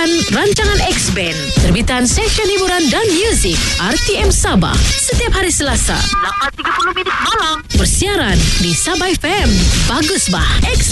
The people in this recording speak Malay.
mendengarkan rancangan X-Band, terbitan Stesen Hiburan dan Muzik RTM Sabah, setiap hari Selasa 8.30 malam. Bersiaran di Sabah FM. Bagus bah, X